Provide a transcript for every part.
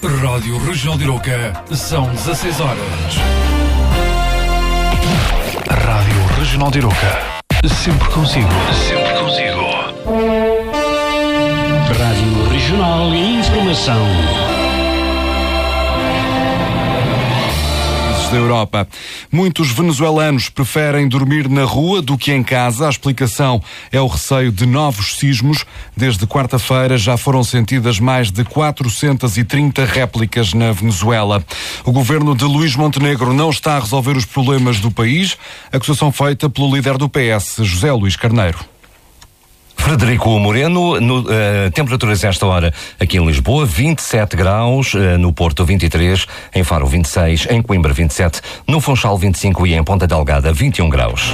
Rádio Regional de Arouca, são 16 horas. Rádio Regional de Arouca, sempre consigo. Sempre consigo. Rádio Regional e Informação. Da Europa. Muitos venezuelanos preferem dormir na rua do que em casa. A explicação é o receio de novos sismos. Desde quarta-feira já foram sentidas mais de 430 réplicas na Venezuela. O governo de Luís Montenegro não está a resolver os problemas do país. Acusação feita pelo líder do PS, José Luís Carneiro. Frederico Moreno, temperaturas esta hora aqui em Lisboa, 27 graus, no Porto 23, em Faro 26, em Coimbra 27, no Funchal 25 e em Ponta Delgada 21 graus.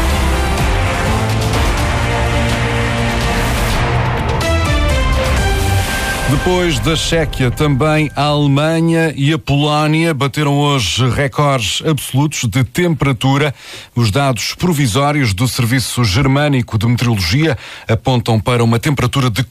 Depois da Chequia, também a Alemanha e a Polónia bateram hoje recordes absolutos de temperatura. Os dados provisórios do Serviço Germânico de Meteorologia apontam para uma temperatura de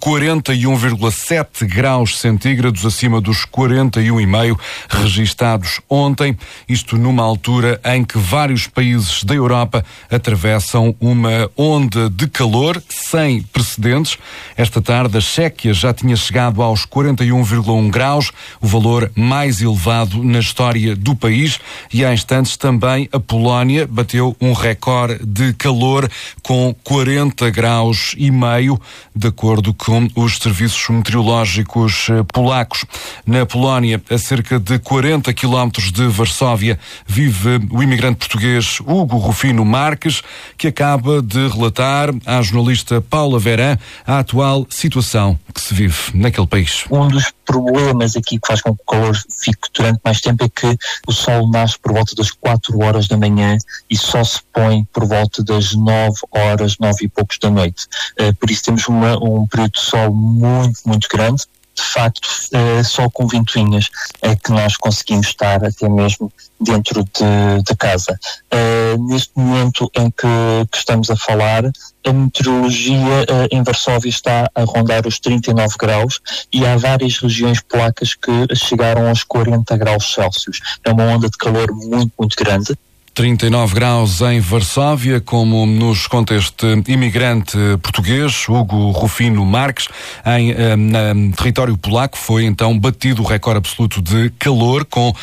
41,7 graus centígrados, acima dos 41,5 registados ontem. Isto numa altura em que vários países da Europa atravessam uma onda de calor sem precedentes. Esta tarde, a Chequia já tinha chegado aos 41,1 graus, o valor mais elevado na história do país, e há instantes também a Polónia bateu um recorde de calor com 40 graus e meio, de acordo com os serviços meteorológicos polacos. Na Polónia, a cerca de 40 quilómetros de Varsóvia, vive o imigrante português Hugo Rufino Marques, que acaba de relatar à jornalista Paula Verã a atual situação que se vive naquele país. Um dos problemas aqui que faz com que o calor fique durante mais tempo é que o sol nasce por volta das 4 horas da manhã e só se põe por volta das 9 horas, 9 e poucos da noite. Por isso temos um período de sol muito grande. De facto, só com ventoinhas é que nós conseguimos estar até mesmo dentro de casa. Neste momento em que estamos a falar, a meteorologia em Varsóvia está a rondar os 39 graus e há várias regiões polacas que chegaram aos 40 graus Celsius. É uma onda de calor muito grande. 39 graus em Varsóvia, como nos conta este imigrante português, Hugo Rufino Marques. Em território polaco foi então batido o recorde absoluto de calor com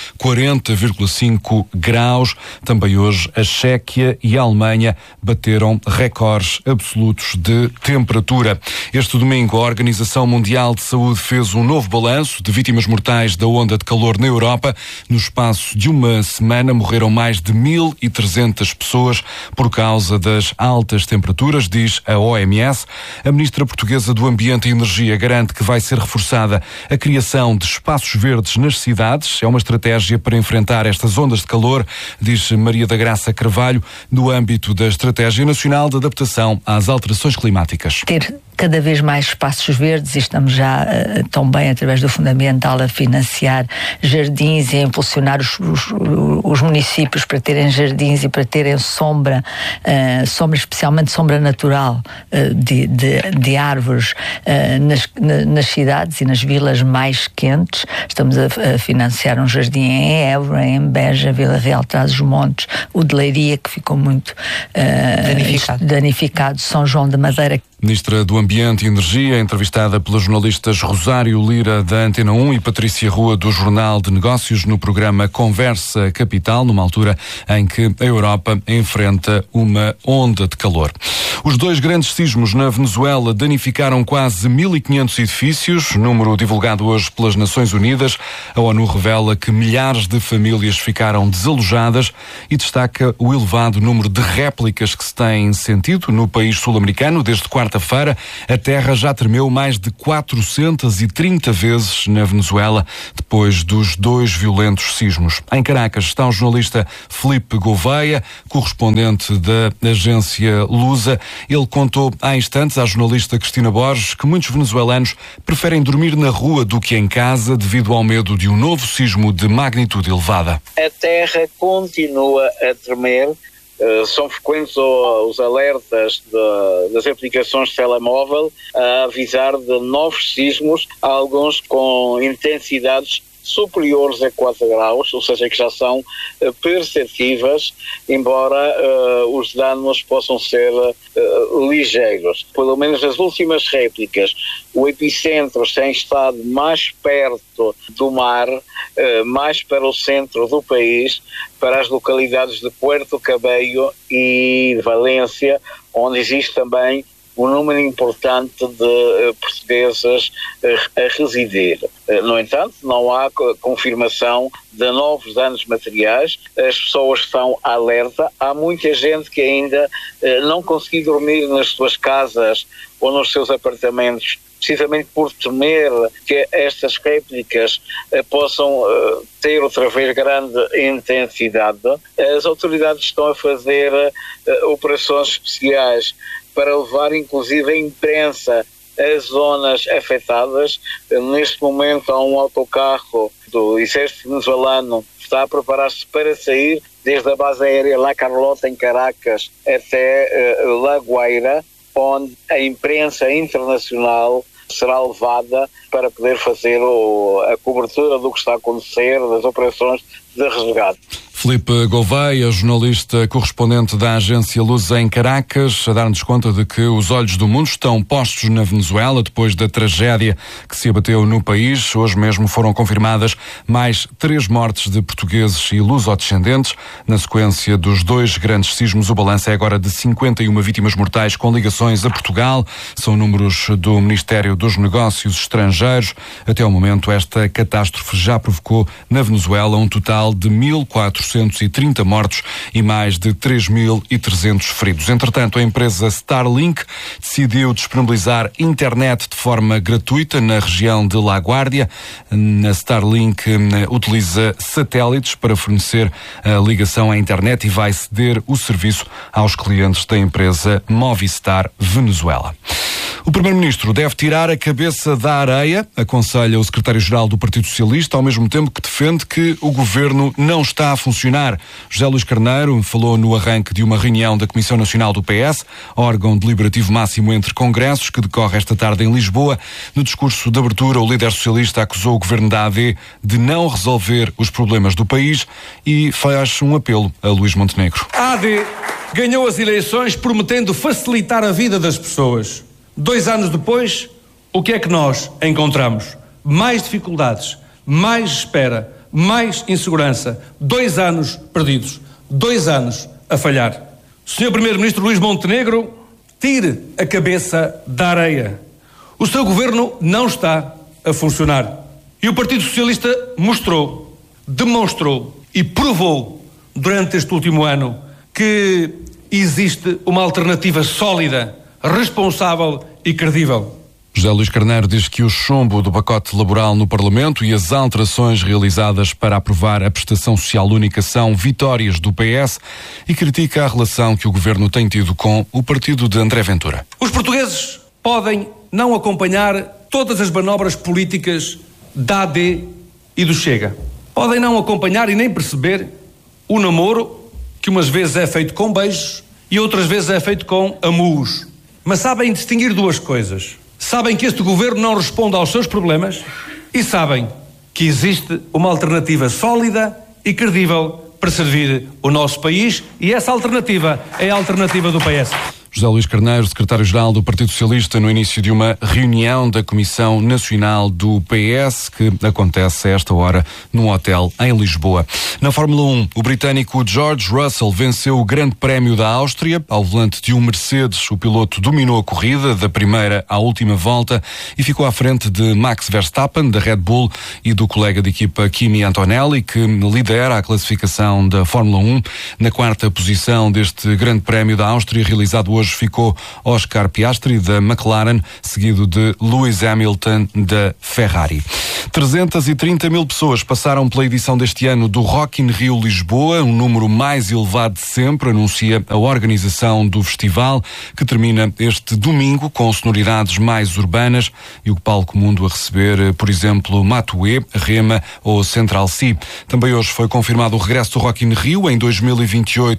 40,5 graus. Também hoje a Chequia e a Alemanha bateram recordes absolutos de temperatura. Este domingo a Organização Mundial de Saúde fez um novo balanço de vítimas mortais da onda de calor na Europa. No espaço de uma semana morreram mais de 1.300 pessoas por causa das altas temperaturas, diz a OMS. A ministra portuguesa do Ambiente e Energia garante que vai ser reforçada a criação de espaços verdes nas cidades. É uma estratégia para enfrentar estas ondas de calor, diz Maria da Graça Carvalho, no âmbito da Estratégia Nacional de Adaptação às Alterações Climáticas. Ter cada vez mais espaços verdes, e estamos já também através do Fundamental a financiar jardins e a impulsionar os municípios para terem jardins e para terem sombra, especialmente sombra natural de árvores nas cidades e nas vilas mais quentes. Estamos a financiar um jardim em Évora, em Beja, Vila Real, Trás-os-Montes, o de Leiria, que ficou muito danificado, São João da Madeira. Ministra do Ambiente e Energia, entrevistada pelas jornalistas Rosário Lira, da Antena 1, e Patrícia Rua, do Jornal de Negócios, no programa Conversa Capital, numa altura em que a Europa enfrenta uma onda de calor. Os dois grandes sismos na Venezuela danificaram quase 1.500 edifícios, número divulgado hoje pelas Nações Unidas. A ONU revela que milhares de famílias ficaram desalojadas e destaca o elevado número de réplicas que se tem sentido no país sul-americano. Desde quarta-feira, a terra já tremeu mais de 430 vezes na Venezuela, depois dos dois violentos sismos. Em Caracas está o jornalista Filipe Gouveia, correspondente da agência Lusa. Ele contou há instantes à jornalista Cristina Borges que muitos venezuelanos preferem dormir na rua do que em casa devido ao medo de um novo sismo de magnitude elevada. A terra continua a tremer. São frequentes os alertas das aplicações de telemóvel a avisar de novos sismos, alguns com intensidades superiores a 4 graus, ou seja, que já são perceptíveis, embora os danos possam ser ligeiros. Pelo menos nas últimas réplicas, o epicentro tem estado mais perto do mar, mais para o centro do país, para as localidades de Puerto Cabello e de Valência, onde existe também um número importante de portugueses a residir. No entanto, não há confirmação de novos danos materiais, as pessoas estão alerta, há muita gente que ainda não conseguiu dormir nas suas casas ou nos seus apartamentos, precisamente por temer que estas réplicas possam ter outra vez grande intensidade. As autoridades estão a fazer operações especiais para levar inclusive a imprensa às zonas afetadas. Neste momento há um autocarro do exército venezuelano que está a preparar-se para sair desde a base aérea La Carlota em Caracas até La Guaira, onde a imprensa internacional será levada para poder fazer a cobertura do que está a acontecer, das operações de resgate. Filipe Gouveia, jornalista correspondente da agência Luz em Caracas, a dar-nos conta de que os olhos do mundo estão postos na Venezuela depois da tragédia que se abateu no país. Hoje mesmo foram confirmadas mais 3 mortes de portugueses e lusodescendentes. Na sequência dos 2 grandes sismos, o balanço é agora de 51 vítimas mortais com ligações a Portugal. São números do Ministério dos Negócios Estrangeiros. Até o momento, esta catástrofe já provocou na Venezuela um total de 1.430 mortos e mais de 3.300 feridos. Entretanto, a empresa Starlink decidiu disponibilizar internet de forma gratuita na região de La Guardia. A Starlink utiliza satélites para fornecer a ligação à internet e vai ceder o serviço aos clientes da empresa Movistar Venezuela. O Primeiro-Ministro deve tirar a cabeça da areia, aconselha o Secretário-Geral do Partido Socialista, ao mesmo tempo que defende que o Governo não está a funcionar. José Luís Carneiro falou no arranque de uma reunião da Comissão Nacional do PS, órgão deliberativo máximo entre congressos, que decorre esta tarde em Lisboa. No discurso de abertura, o líder socialista acusou o Governo da AD de não resolver os problemas do país e faz um apelo a Luís Montenegro. A AD ganhou as eleições prometendo facilitar a vida das pessoas. 2 anos depois, o que é que nós encontramos? Mais dificuldades, mais espera, mais insegurança. 2 anos perdidos, 2 anos a falhar. Sr. Primeiro-Ministro Luís Montenegro, tire a cabeça da areia. O seu governo não está a funcionar. E o Partido Socialista mostrou, demonstrou e provou durante este último ano que existe uma alternativa sólida, responsável e credível. José Luís Carneiro diz que o chumbo do pacote laboral no Parlamento e as alterações realizadas para aprovar a prestação social única são vitórias do PS e critica a relação que o Governo tem tido com o partido de André Ventura. Os portugueses podem não acompanhar todas as manobras políticas da AD e do Chega. Podem não acompanhar e nem perceber o namoro que umas vezes é feito com beijos e outras vezes é feito com amurros. Mas sabem distinguir 2 coisas. Sabem que este governo não responde aos seus problemas e sabem que existe uma alternativa sólida e credível para servir o nosso país e essa alternativa é a alternativa do PS. José Luís Carneiro, secretário-geral do Partido Socialista, no início de uma reunião da Comissão Nacional do PS, que acontece a esta hora num hotel em Lisboa. Na Fórmula 1, o britânico George Russell venceu o Grande Prémio da Áustria. Ao volante de um Mercedes, o piloto dominou a corrida da primeira à última volta e ficou à frente de Max Verstappen, da Red Bull, e do colega de equipa Kimi Antonelli, que lidera a classificação da Fórmula 1. Na 4ª posição deste Grande Prémio da Áustria, realizado hoje, ficou Oscar Piastri, da McLaren, seguido de Lewis Hamilton, da Ferrari. 330 mil pessoas passaram pela edição deste ano do Rock in Rio Lisboa, um número mais elevado de sempre, anuncia a organização do festival, que termina este domingo com sonoridades mais urbanas e o palco mundo a receber, por exemplo, Matuê, Rema ou Central C. Também hoje foi confirmado o regresso do Rock in Rio em 2028.